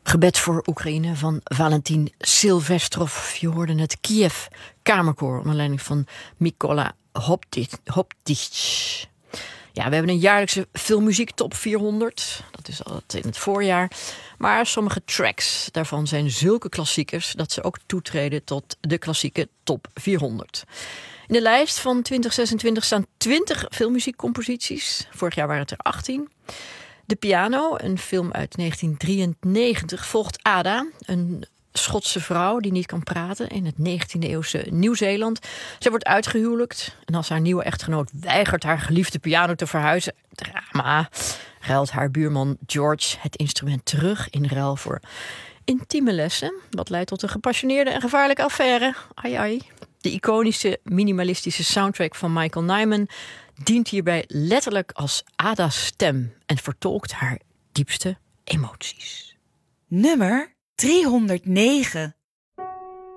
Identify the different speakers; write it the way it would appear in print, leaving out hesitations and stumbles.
Speaker 1: Gebed voor Oekraïne van Valentin Silvestrov. Je hoorde het Kiev Kamerkoor onder leiding van Mykola Hoptych. Ja, we hebben een jaarlijkse filmmuziek top 400. Dat is altijd in het voorjaar. Maar sommige tracks daarvan zijn zulke klassiekers dat ze ook toetreden tot de klassieke top 400. In de lijst van 2026 staan 20 filmmuziekcomposities. Vorig jaar waren het er 18. De Piano, een film uit 1993, volgt Ada, een Schotse vrouw die niet kan praten in het 19e-eeuwse Nieuw-Zeeland. Zij wordt uitgehuwelijkt en als haar nieuwe echtgenoot weigert haar geliefde piano te verhuizen, drama, ruilt haar buurman George het instrument terug in ruil voor intieme lessen. Wat leidt tot een gepassioneerde en gevaarlijke affaire. Ai ai. De iconische minimalistische soundtrack van Michael Nyman dient hierbij letterlijk als Ada's stem en vertolkt haar diepste emoties.
Speaker 2: Nummer 309.